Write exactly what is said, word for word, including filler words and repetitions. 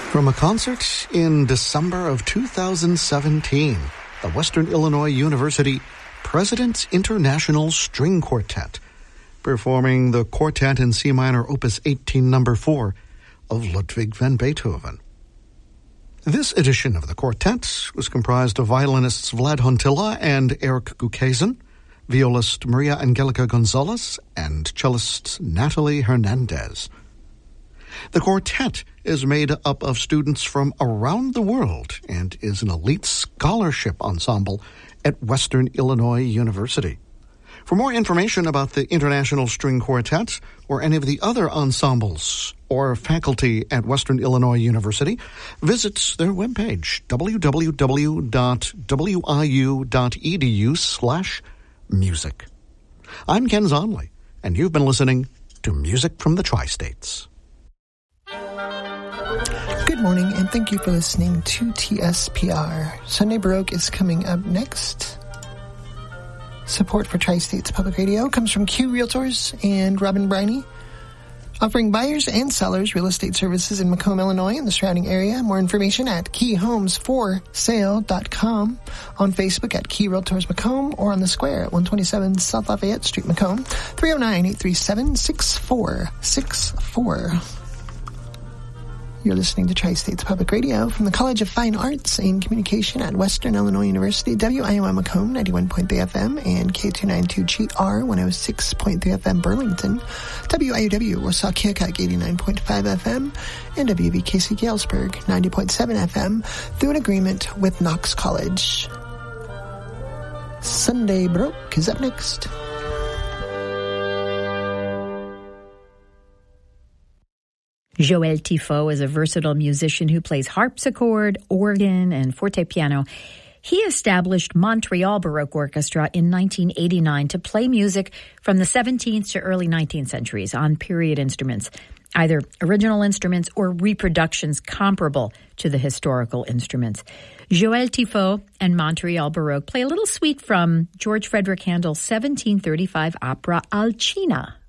From a concert in December of two thousand seventeen, the Western Illinois University President's International String Quartet, performing the Quartet in C minor Opus eighteen, number four of Ludwig van Beethoven. This edition of the quartet was comprised of violinists Vlad Hontila and Eric Gukhazen, violist Maria Angelica Gonzalez, and cellists Natalie Hernandez. The quartet is made up of students from around the world and is an elite scholarship ensemble at Western Illinois University. For more information about the International String Quartet or any of the other ensembles or faculty at Western Illinois University, visit their webpage, w w w dot w i u dot e d u slash music. I'm Ken Zonley, and you've been listening to Music from the Tri-States. Good morning, and thank you for listening to T S P R. Sunday Baroque is coming up next. Support for Tri-States Public Radio comes from Q Realtors and Robin Briney, offering buyers and sellers real estate services in Macomb, Illinois, and the surrounding area. More information at key homes for sale dot com, on Facebook at Key Realtors Macomb, or on the square at one twenty-seven South Lafayette Street, Macomb, three oh nine, eight three seven, six four six four. You're listening to Tri-States Public Radio from the College of Fine Arts and Communication at Western Illinois University, W I O M Macomb, ninety-one point three F M, and K two ninety-two G R, one oh six point three F M Burlington, W I U W Wasakiakak, eighty-nine point five F M, and W V K C Galesburg, ninety point seven F M, through an agreement with Knox College. Sunday Baroque is up next. Joël Tifo is a versatile musician who plays harpsichord, organ, and forte piano. He established Montreal Baroque Orchestra in nineteen eighty-nine to play music from the seventeenth to early nineteenth centuries on period instruments, either original instruments or reproductions comparable to the historical instruments. Joël Tifo and Montreal Baroque play a little suite from George Frederick Handel's seventeen thirty-five opera Alcina